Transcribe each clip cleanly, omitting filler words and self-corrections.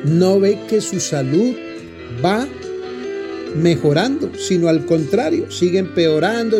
no ve que su salud va mejorando, sino al contrario, sigue empeorando,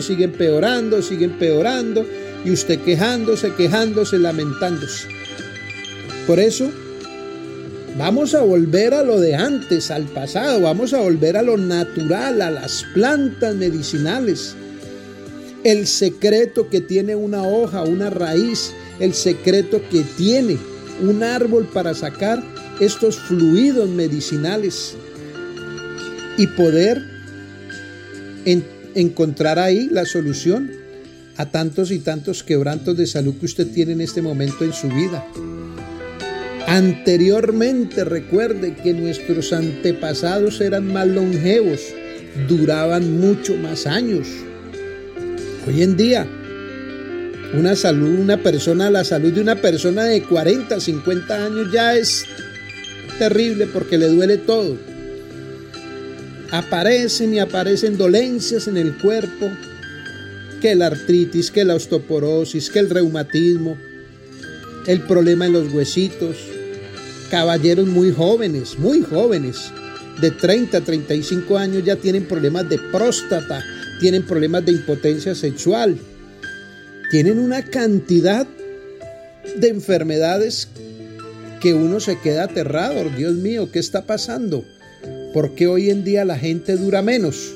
y usted quejándose, lamentándose. Por eso, vamos a volver a lo de antes, al pasado, vamos a volver a lo natural, a las plantas medicinales. El secreto que tiene una hoja, una raíz, el secreto que tiene un árbol para sacar estos fluidos medicinales y poder encontrar ahí la solución a tantos y tantos quebrantos de salud que usted tiene en este momento en su vida. Anteriormente, recuerde que nuestros antepasados eran más longevos, duraban mucho más años. Hoy en día, la salud de una persona de 40, 50 años ya es terrible porque le duele todo. Aparecen dolencias en el cuerpo, que la artritis, que la osteoporosis, que el reumatismo, el problema en los huesitos. Caballeros muy jóvenes, de 30 a 35 años ya tienen problemas de próstata, tienen problemas de impotencia sexual, tienen una cantidad de enfermedades que uno se queda aterrado. Dios mío, ¿qué está pasando? ¿Por qué hoy en día la gente dura menos?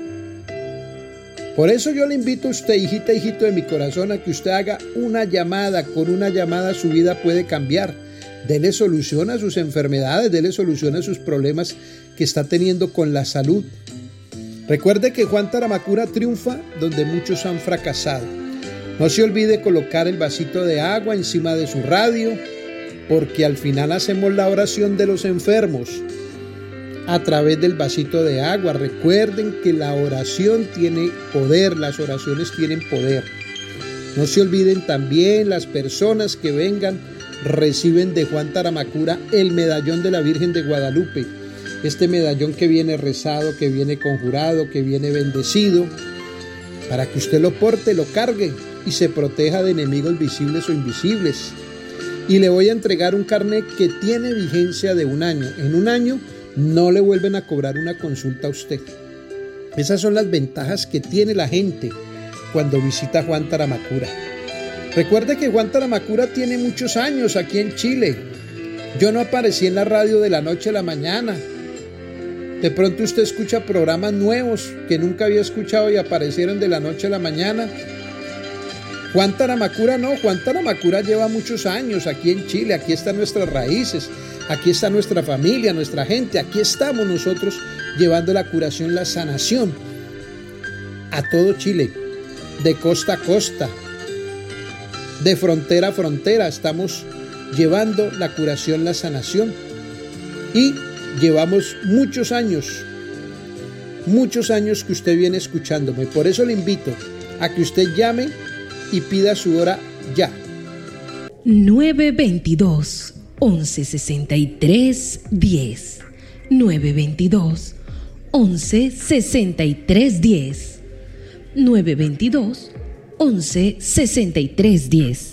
Por eso yo le invito a usted, hijita, hijito de mi corazón, a que usted haga una llamada. Con una llamada su vida puede cambiar. Dele solución a sus enfermedades, dele solución a sus problemas que está teniendo con la salud. Recuerde que Juan Taramacura triunfa donde muchos han fracasado. No se olvide colocar el vasito de agua encima de su radio, porque al final hacemos la oración de los enfermos a través del vasito de agua. Recuerden que la oración tiene poder, las oraciones tienen poder. No se olviden también, las personas que vengan reciben de Juan Taramacura el medallón de la Virgen de Guadalupe. Este medallón que viene rezado, que viene conjurado, que viene bendecido, para que usted lo porte, lo cargue y se proteja de enemigos visibles o invisibles. Y le voy a entregar un carnet que tiene vigencia de 1 año. En 1 año no le vuelven a cobrar una consulta a usted. Esas son las ventajas que tiene la gente cuando visita Juan Taramacura. Recuerde que Juan Taramacura tiene muchos años aquí en Chile. Yo no aparecí en la radio de la noche a la mañana. De pronto usted escucha programas nuevos que nunca había escuchado y aparecieron de la noche a la mañana. Juan Taramacura no, Juan Taramacura lleva muchos años aquí en Chile. Aquí están nuestras raíces, aquí está nuestra familia, nuestra gente. Aquí estamos nosotros llevando la curación, la sanación a todo Chile, de costa a costa, de frontera a frontera. Estamos llevando la curación, la sanación, y llevamos muchos años que usted viene escuchándome. Por eso le invito a que usted llame y pida su hora ya. 922-1163-10 922-1163-10 922-1163-10.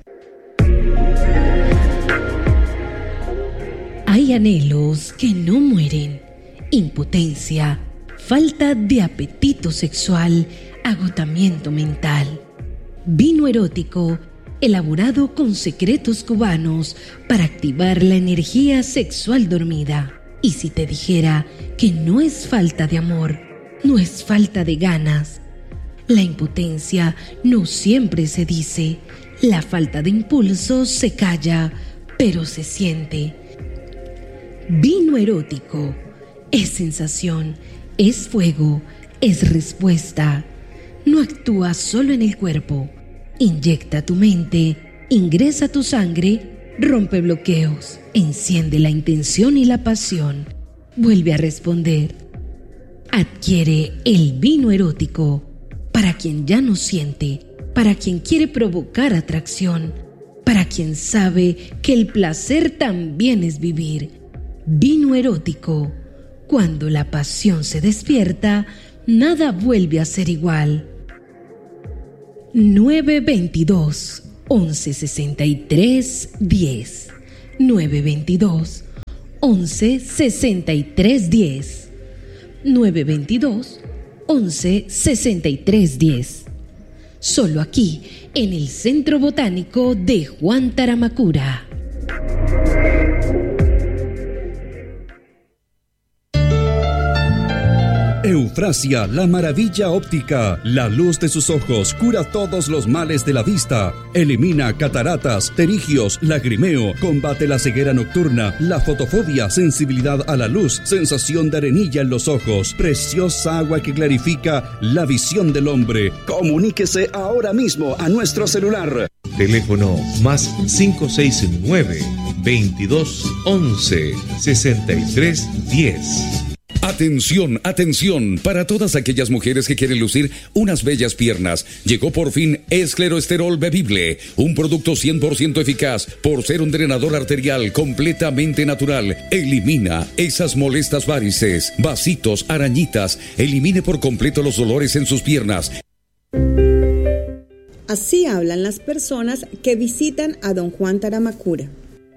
Hay anhelos que no mueren: impotencia, falta de apetito sexual, agotamiento mental. Vino erótico, elaborado con secretos cubanos para activar la energía sexual dormida. Y si te dijera que no es falta de amor, no es falta de ganas. La impotencia no siempre se dice, la falta de impulso se calla, pero se siente. Vino erótico es sensación, es fuego, es respuesta. No actúa solo en el cuerpo, inyecta tu mente, ingresa tu sangre, rompe bloqueos, enciende la intención y la pasión, vuelve a responder. Adquiere el vino erótico para quien ya no siente, para quien quiere provocar atracción, para quien sabe que el placer también es vivir. Vino erótico. Cuando la pasión se despierta, nada vuelve a ser igual. 922-1163-10 922 11 63 10. 922 11 63 10. Solo aquí, en el Centro Botánico de Juan Taramacura. Eufrasia, la maravilla óptica. La luz de sus ojos cura todos los males de la vista. Elimina cataratas, pterigios, lagrimeo. Combate la ceguera nocturna, la fotofobia, sensibilidad a la luz, sensación de arenilla en los ojos. Preciosa agua que clarifica la visión del hombre. Comuníquese ahora mismo a nuestro celular. Teléfono más 569 22 11 63 10. Atención, atención, para todas aquellas mujeres que quieren lucir unas bellas piernas. Llegó por fin Escleroesterol Bebible, un producto 100% eficaz por ser un drenador arterial completamente natural. Elimina esas molestas varices, vasitos, arañitas. Elimine por completo los dolores en sus piernas. Así hablan las personas que visitan a don Juan Taramacura.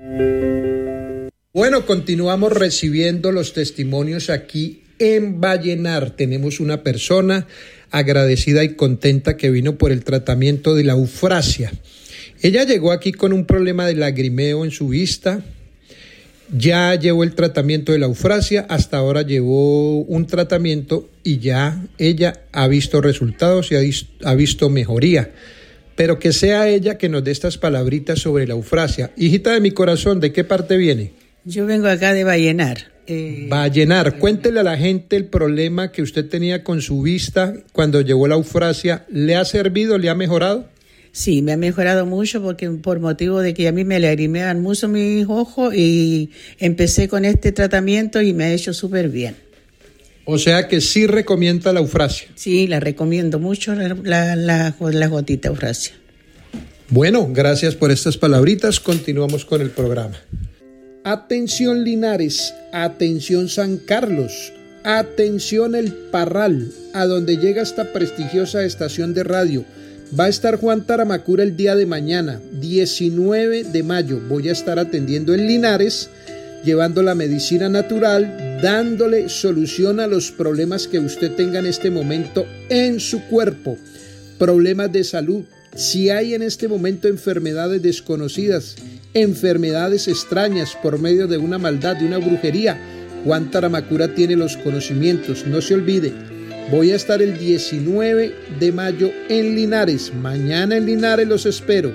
Bueno, continuamos recibiendo los testimonios aquí en Vallenar. Tenemos una persona agradecida y contenta que vino por el tratamiento de la eufrasia. Ella llegó aquí con un problema de lagrimeo en su vista. Ya llevó el tratamiento de la eufrasia, hasta ahora llevó un tratamiento y ya ella ha visto resultados y ha visto mejoría. Pero que sea ella que nos dé estas palabritas sobre la eufrasia. Hijita de mi corazón, ¿de qué parte viene? Yo vengo acá de Vallenar. Vallenar, cuéntele a la gente el problema que usted tenía con su vista cuando llevó la eufrasia. ¿Le ha servido? ¿Le ha mejorado? Sí, me ha mejorado mucho porque por motivo de que a mí me lagrimeaban mucho mis ojos y empecé con este tratamiento y me ha hecho súper bien. O sea que sí recomienda la eufrasia. Sí, la recomiendo mucho, la gotita eufrasia. Bueno, gracias por estas palabritas. Continuamos con el programa. Atención Linares, atención San Carlos, atención El Parral, a donde llega esta prestigiosa estación de radio. Va a estar Juan Taramacura el día de mañana, 19 de mayo. Voy a estar atendiendo en Linares, llevando la medicina natural, dándole solución a los problemas que usted tenga en este momento en su cuerpo. Problemas de salud. Si hay en este momento enfermedades desconocidas, enfermedades extrañas por medio de una maldad, de una brujería, Juan Taramacura tiene los conocimientos. No se olvide, voy a estar el 19 de mayo en Linares. Mañana en Linares los espero.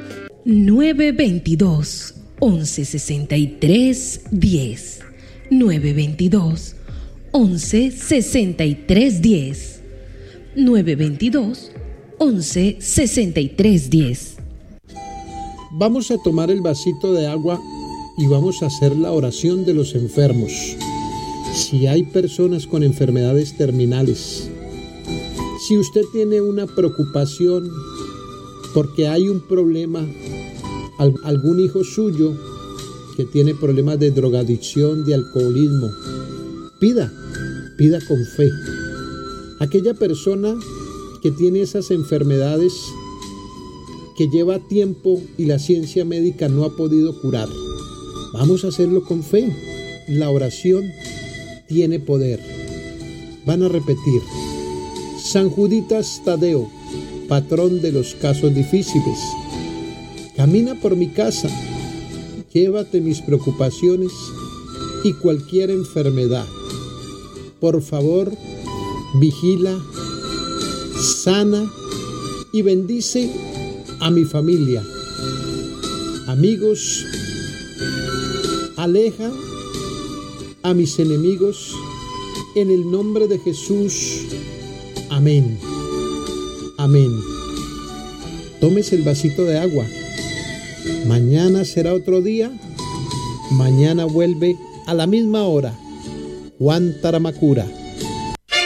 922 1163 10. 922 1163 10. 922 1163 10. Vamos a tomar el vasito de agua y vamos a hacer la oración de los enfermos. Si hay personas con enfermedades terminales, si usted tiene una preocupación porque hay un problema, algún hijo suyo que tiene problemas de drogadicción, de alcoholismo, pida con fe. Aquella persona que tiene esas enfermedades que lleva tiempo y la ciencia médica no ha podido curar, vamos a hacerlo con fe. La oración tiene poder. Van a repetir: San Juditas Tadeo, patrón de los casos difíciles, camina por mi casa, llévate mis preocupaciones y cualquier enfermedad. Por favor, vigila, sana y bendice a mi familia, amigos, aleja a mis enemigos, en el nombre de Jesús. Amén. Amén. Tómese el vasito de agua. Mañana será otro día. Mañana vuelve a la misma hora Juan Taramacura.